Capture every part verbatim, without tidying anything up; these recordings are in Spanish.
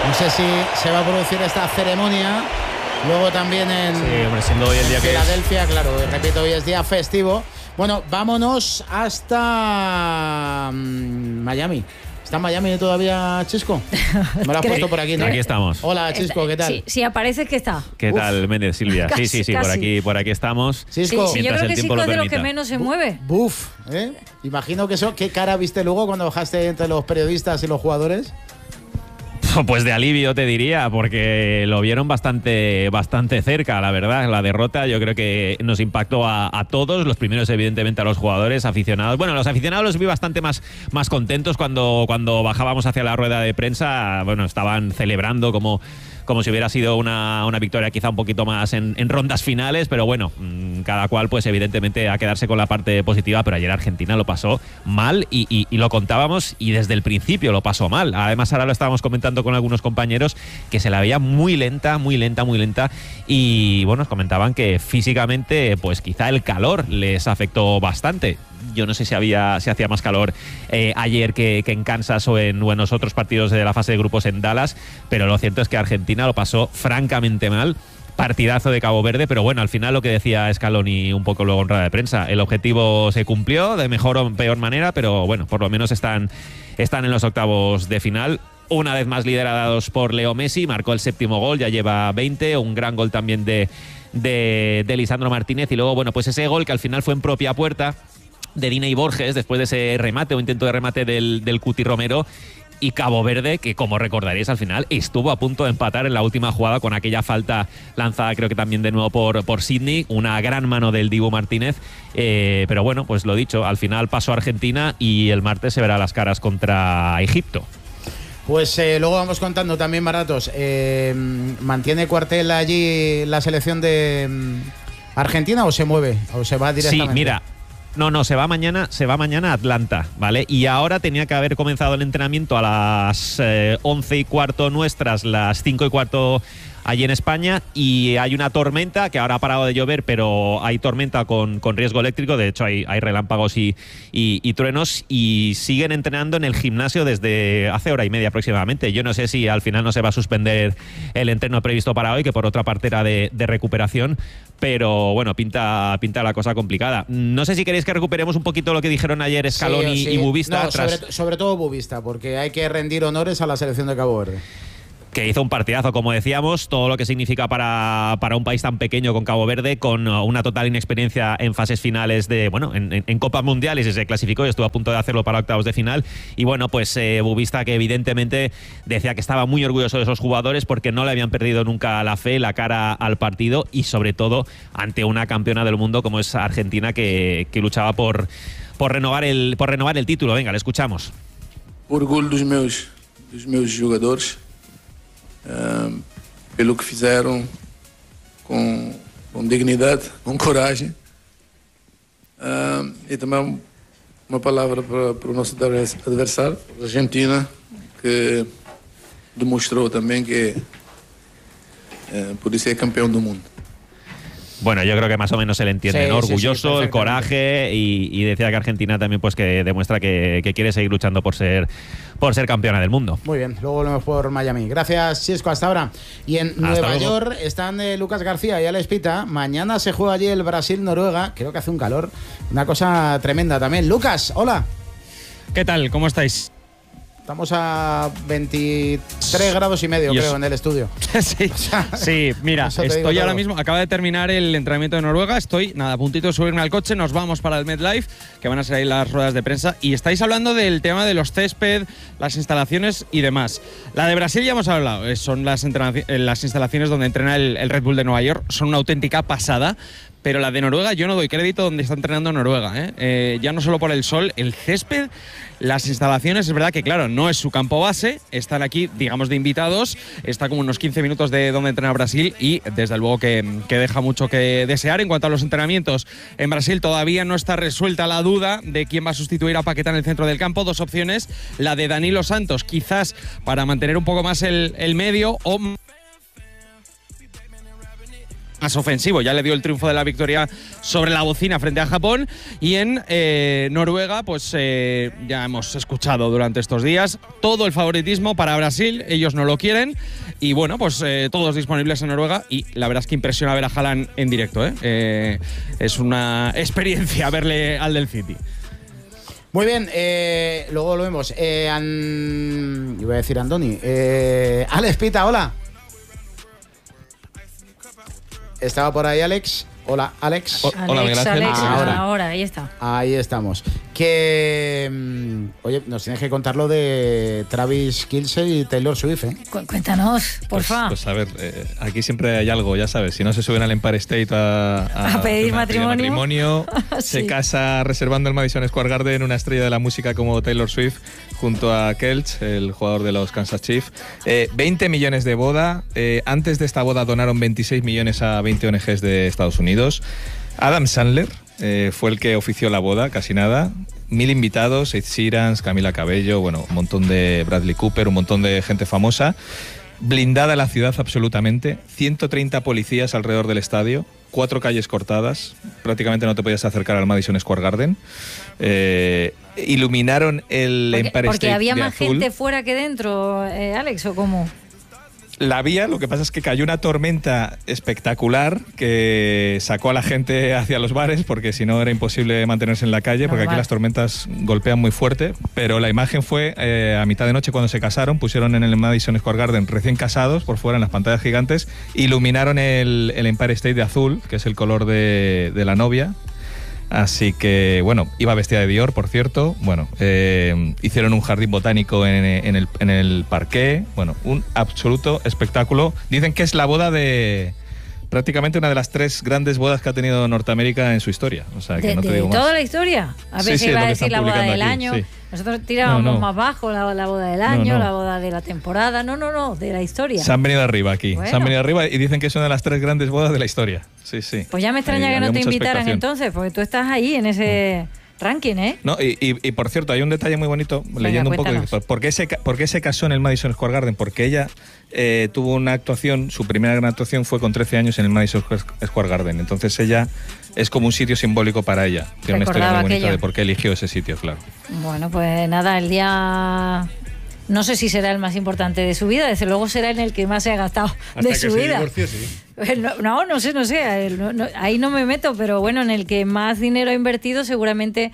No sé si se va a producir esta ceremonia. Luego también en, sí, hombre, siendo hoy el día en que Filadelfia, es. claro, repito, hoy es día festivo. Bueno, vámonos hasta um, Miami. ¿Está en Miami todavía, Chisco? Me lo has puesto por aquí, ¿no? Aquí estamos. Hola, Chisco, ¿qué tal? Sí, sí, aparece que está. ¿Qué Uf. tal, Méndez, Silvia? Casi, sí, sí, sí, casi. por aquí, por aquí estamos. Chisco, Sí, sí, yo mientras creo el que tiempo Cisco lo es de lo permita. que menos se mueve. Buf, ¿eh? Imagino que eso. ¿Qué cara viste luego cuando bajaste entre los periodistas y los jugadores? Pues de alivio te diría, porque lo vieron bastante, bastante cerca, la verdad. La derrota yo creo que nos impactó a, a todos, los primeros evidentemente a los jugadores, aficionados. Bueno, los aficionados los vi bastante más, más contentos cuando, cuando bajábamos hacia la rueda de prensa. Bueno, estaban celebrando como... como si hubiera sido una, una victoria quizá un poquito más en, en rondas finales, pero bueno, mmm, cada cual pues evidentemente a quedarse con la parte positiva, pero ayer Argentina lo pasó mal y, y, y lo contábamos y desde el principio lo pasó mal. Además ahora lo estábamos comentando con algunos compañeros que se la veía muy lenta, muy lenta, muy lenta y bueno, nos comentaban que físicamente pues quizá el calor les afectó bastante. Yo no sé si había si hacía más calor eh, ayer que, que en Kansas o en, o en los otros partidos de la fase de grupos en Dallas, pero lo cierto es que Argentina lo pasó francamente mal. Partidazo de Cabo Verde, pero bueno, al final lo que decía Scaloni un poco luego en rueda de prensa, el objetivo se cumplió de mejor o peor manera, pero bueno, por lo menos están, están en los octavos de final. Una vez más liderados por Leo Messi, marcó el séptimo gol, ya lleva veinte, un gran gol también de, de, de Lisandro Martínez y luego, bueno, pues ese gol que al final fue en propia puerta de Dina y Borges después de ese remate o intento de remate del, del Cuti Romero y Cabo Verde, que como recordaréis al final estuvo a punto de empatar en la última jugada con aquella falta lanzada creo que también de nuevo por, por Sidney, una gran mano del Dibu Martínez, eh, pero bueno, pues lo dicho, al final pasó Argentina y el martes se verá las caras contra Egipto. Pues eh, luego vamos contando también, Baratos, eh, ¿mantiene cuartel allí la selección de mm, Argentina o se mueve o se va directamente? Sí, mira, No, no, se va mañana, se va mañana a Atlanta, ¿vale? Y ahora tenía que haber comenzado el entrenamiento a las eh, once y cuarto nuestras, las cinco y cuarto allí en España, y hay una tormenta que ahora ha parado de llover, pero hay tormenta con, con riesgo eléctrico, de hecho hay, hay relámpagos y, y, y truenos, y siguen entrenando en el gimnasio desde hace hora y media aproximadamente. Yo no sé si al final no se va a suspender el entreno previsto para hoy, que por otra parte era de, de recuperación, pero bueno, pinta, pinta la cosa complicada. No sé si queréis que recuperemos un poquito lo que dijeron ayer Scaloni sí, sí. y Bubista. No, tras... sobre, sobre todo Bubista, porque hay que rendir honores a la selección de Cabo Verde. Que hizo un partidazo, como decíamos, todo lo que significa para, para un país tan pequeño con Cabo Verde, con una total inexperiencia en fases finales de, bueno, en, en, en Copas Mundiales, y se clasificó y estuvo a punto de hacerlo para octavos de final. Y bueno, pues eh, Bubista, que evidentemente decía que estaba muy orgulloso de esos jugadores porque no le habían perdido nunca la fe, la cara al partido, y sobre todo ante una campeona del mundo como es Argentina, que, que luchaba por, por, renovar el, por renovar el título. Venga, le escuchamos. Orgulho dos meus, dos meus jogadores. Uh, pelo que fizeram com, com dignidade, com coragem, uh, e também uma palavra para, para o nosso adversário, a Argentina, que demonstrou também que uh, pode ser campeão do mundo. Bueno, yo creo que más o menos se le entiende, sí, ¿no? Orgulloso, sí, sí, el coraje, y, y decía que Argentina también pues que demuestra que, que quiere seguir luchando por ser por ser campeona del mundo. Muy bien, luego volvemos por Miami. Gracias, Chisco, hasta ahora. Y en hasta Nueva luego. York están eh, Lucas García y Alex Pita. Mañana se juega allí el Brasil-Noruega. Creo que hace un calor, una cosa tremenda también. Lucas, hola. ¿Qué tal? ¿Cómo estáis? Estamos a veintitrés grados y medio, creo, en el estudio. sí, o sea, sí, mira, estoy ahora mismo, acaba de terminar el entrenamiento de Noruega, estoy, nada, a puntito de subirme al coche, nos vamos para el MetLife, que van a ser ahí las ruedas de prensa, y estáis hablando del tema de los césped, las instalaciones y demás. La de Brasil ya hemos hablado, son las, las instalaciones donde entrena el, el Red Bull de Nueva York, son una auténtica pasada. Pero la de Noruega, yo no doy crédito donde está entrenando Noruega, ¿eh? Eh, ya no solo por el sol, el césped, las instalaciones, es verdad que claro, no es su campo base, están aquí, digamos, de invitados, está como unos quince minutos de donde entrena Brasil y desde luego que, que deja mucho que desear. En cuanto a los entrenamientos, en Brasil todavía no está resuelta la duda de quién va a sustituir a Paquetá en el centro del campo. Dos opciones, la de Danilo Santos, quizás para mantener un poco más el, el medio, o más ofensivo. Ya le dio el triunfo de la victoria sobre la bocina frente a Japón. Y en eh, Noruega, pues eh, ya hemos escuchado durante estos días todo el favoritismo para Brasil. Ellos no lo quieren. Y bueno, pues eh, todos disponibles en Noruega. Y la verdad es que impresiona ver a Haaland en directo. ¿eh? Eh, es una experiencia verle al del City. Muy bien, eh, luego lo vemos. Eh, an... Iba a decir Andoni. Eh, Alex Pita, hola. Estaba por ahí Alex. Hola, Alex. O, hola, Alex, Alex. Alex. Ahora. Ahora, ahí está. Ahí estamos. Que, oye, nos tienes que contar lo de Travis Kelce y Taylor Swift, ¿eh? Cu- cuéntanos, porfa. Pues, pues a ver, eh, aquí siempre hay algo, ya sabes. Si no se suben al Empire State a, a, a pedir a matrimonio, matrimonio sí. Se casa reservando el Madison Square Garden una estrella de la música como Taylor Swift junto a Kelce, el jugador de los Kansas Chiefs. Eh, veinte millones de boda. Eh, antes de esta boda donaron veintiséis millones a veinte O N Ges de Estados Unidos. Adam Sandler eh, fue el que ofició la boda, casi nada. Mil invitados, Ed Sheeran, Camila Cabello, bueno, un montón de Bradley Cooper, un montón de gente famosa. Blindada la ciudad absolutamente, ciento treinta policías alrededor del estadio, cuatro calles cortadas, prácticamente no te podías acercar al Madison Square Garden. Eh, iluminaron el porque, Empire porque State había de más azul. gente fuera que dentro, eh, Alex, ¿o cómo? La había, lo que pasa es que cayó una tormenta espectacular que sacó a la gente hacia los bares porque si no era imposible mantenerse en la calle. Normal. Porque aquí las tormentas golpean muy fuerte, pero la imagen fue eh, a mitad de noche cuando se casaron, pusieron en el Madison Square Garden recién casados por fuera en las pantallas gigantes, iluminaron el, el Empire State de azul, que es el color de, de la novia. Así que, bueno, iba vestida de Dior, por cierto. Bueno, eh, hicieron un jardín botánico en, en, el, en el parqué. Bueno, un absoluto espectáculo. Dicen que es la boda de... prácticamente una de las tres grandes bodas que ha tenido Norteamérica en su historia. O sea, que ¿De, no te de digo más. toda la historia? A ver sí, si sí, iba a que decir la boda del aquí, año. Sí. Nosotros tirábamos no, no. más bajo la, la boda del año, no, no. la boda de la temporada. No, no, no, de la historia. Se han venido arriba aquí. Bueno. Se han venido arriba y dicen que es una de las tres grandes bodas de la historia. Sí, sí. Pues ya me extraña eh, que no te invitaran expectación. entonces, porque tú estás ahí en ese mm. ranking, ¿eh? No, y, y, y por cierto, hay un detalle muy bonito, Venga, leyendo un cuéntanos. poco, ¿por qué, se, ¿por qué se casó en el Madison Square Garden? Porque ella eh, tuvo una actuación, su primera gran actuación fue con trece años en el Madison Square Garden. Entonces ella es como un sitio simbólico para ella. Tiene una historia muy bonita aquello. De por qué eligió ese sitio, claro. Bueno, pues nada, el día... No sé si será el más importante de su vida, desde luego será en el que más se ha gastado Hasta de que su se vida. Divorció, sí. No, no, no sé, no sé, no, no, ahí no me meto, pero bueno, en el que más dinero ha invertido seguramente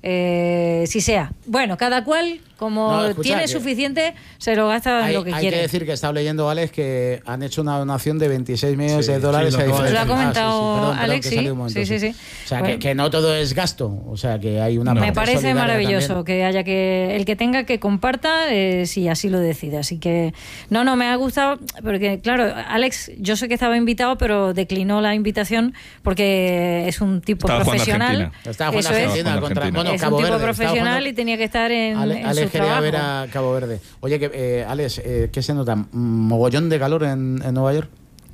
eh, sí sea. Bueno, cada cual, como No, escucha, tiene que suficiente, se lo gasta hay, en lo que hay quiere. Hay que decir que he estado leyendo, Alex, que han hecho una donación de veintiséis millones Sí, de dólares. sí, a lo acabo de Lo ha decir. comentado Ah, sí, sí, perdón, perdón, Alex, que salió un sí, momento, sí, sí, sí. O sea, Bueno. que, que no todo es gasto, o sea, que hay una Me parte parece solidaria maravilloso también. que haya que el que tenga que comparta eh, si así lo decide. Así que no, no me ha gustado porque claro, Alex, yo sé que estaba invitado, pero declinó la invitación porque es un tipo Estaba jugando profesional. Argentina. Estaba jugando Eso es. Argentina Estaba contra, jugando bueno, es Cabo un tipo Verde, estaba profesional jugando- y tenía que estar en, Ale, en Alex su quería trabajo. ver a Cabo Verde. Oye, que eh, Alex, eh, ¿qué se nota? ¿Mogollón de calor en, en Nueva York?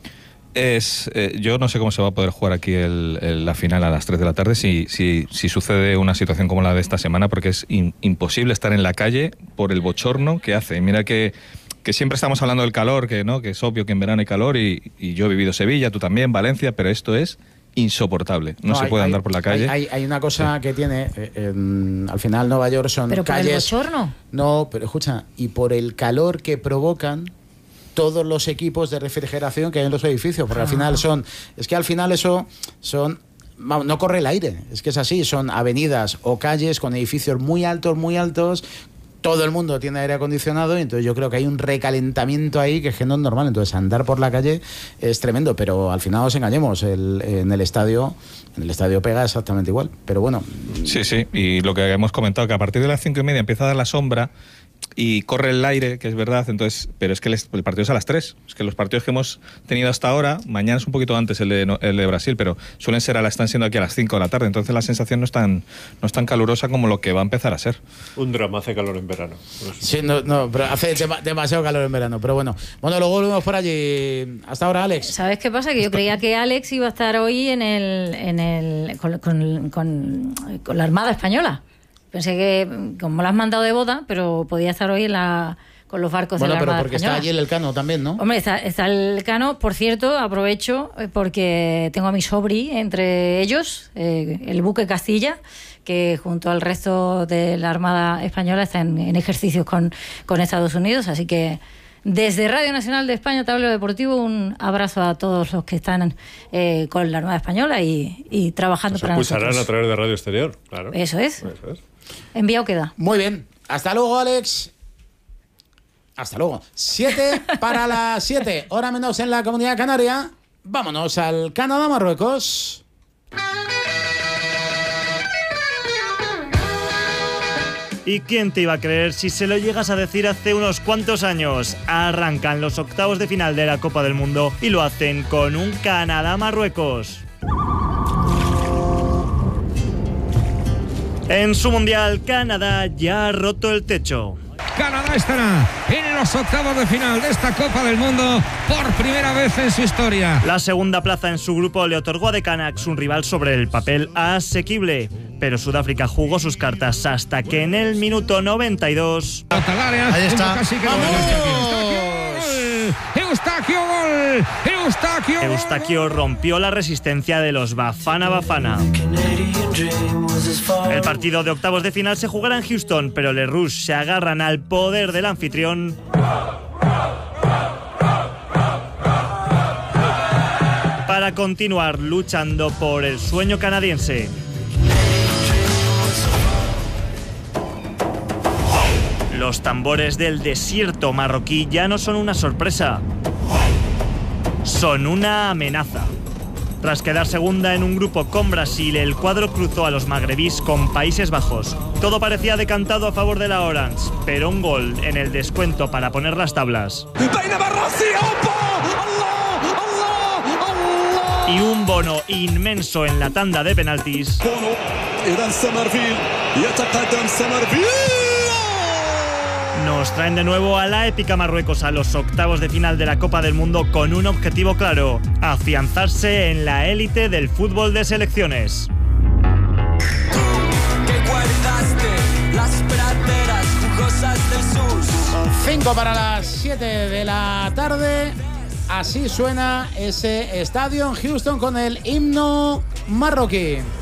Es, eh, yo no sé cómo se va a poder jugar aquí el, el, la final a las tres de la tarde si, si, si sucede una situación como la de esta semana, porque es in, imposible estar en la calle por el bochorno que hace. Mira que, que siempre estamos hablando del calor, que no que es obvio que en verano hay calor y, y yo he vivido Sevilla, tú también, Valencia, pero esto es insoportable. No, no se hay, puede hay, andar por la calle. Hay, hay, hay una cosa sí. que tiene, eh, en, al final Nueva York son ¿Pero calles... por el bochorno? No, pero escucha, y por el calor que provocan todos los equipos de refrigeración que hay en los edificios, porque ah. al final son... Es que al final eso son... No corre el aire, es que es así, son avenidas o calles con edificios muy altos, muy altos, todo el mundo tiene aire acondicionado y entonces yo creo que hay un recalentamiento ahí que es que no es normal, entonces andar por la calle es tremendo, pero al final nos engañemos, el, en el estadio en el estadio pega exactamente igual, pero bueno. Sí, sí, y lo que hemos comentado, que a partir de las cinco y media empieza a dar la sombra y corre el aire, que es verdad, entonces, pero es que el, el partido es a las tres. Es que los partidos que hemos tenido hasta ahora, mañana es un poquito antes el de, el de Brasil, pero suelen ser a la, están siendo aquí a las cinco de la tarde, entonces la sensación no es tan, no es tan calurosa como lo que va a empezar a ser. Un drama, hace calor en verano. No sé. Sí, no, no, pero hace dem- demasiado calor en verano, pero bueno. Bueno, luego volvemos por allí. Hasta ahora, Alex. ¿Sabes qué pasa? Que yo creía que Alex iba a estar hoy en el, en el con, con, con, con la Armada Española. Pensé que, como lo has mandado de boda, pero podía estar hoy en la con los barcos bueno, de la Armada Bueno, pero porque Española. está allí el Elcano también, ¿no? Hombre, está, está el Elcano. Por cierto, aprovecho porque tengo a mi sobri entre ellos, eh, el buque Castilla, que junto al resto de la Armada Española está en, en ejercicios con, con Estados Unidos, así que desde Radio Nacional de España, Tablero Deportivo, un abrazo a todos los que están eh, con la Armada Española y, y trabajando pues para nosotros. Se expulsarán a través de Radio Exterior, claro. Eso es. Eso es. Enviado queda. Muy bien. Hasta luego, Alex. Hasta luego. Siete para las siete, hora menos en la Comunidad Canaria. Vámonos al Canadá-Marruecos. ¿Y quién te iba a creer si se lo llegas a decir hace unos cuantos años? Arrancan los octavos de final de la Copa del Mundo y lo hacen con un Canadá-Marruecos. En su mundial, Canadá ya ha roto el techo. Canadá estará en los octavos de final de esta Copa del Mundo por primera vez en su historia. La segunda plaza en su grupo le otorgó a The Canucks un rival sobre el papel asequible, pero Sudáfrica jugó sus cartas hasta que en el minuto noventa y dos... Ahí está. Casi que Eustaquio, gol. Eustaquio. Eustaquio rompió la resistencia de los Bafana Bafana. El partido de octavos de final se jugará en Houston, pero les Rouges se agarran al poder del anfitrión para continuar luchando por el sueño canadiense. Los tambores del desierto marroquí ya no son una sorpresa, son una amenaza. Tras quedar segunda en un grupo con Brasil, el cuadro cruzó a los magrebíes con Países Bajos. Todo parecía decantado a favor de la Orange, pero un gol en el descuento para poner las tablas y un Bono inmenso en la tanda de penaltis nos traen de nuevo a la épica Marruecos a los octavos de final de la Copa del Mundo con un objetivo claro: afianzarse en la élite del fútbol de selecciones. Cinco para las siete de la tarde. Así suena ese estadio en Houston con el himno marroquí.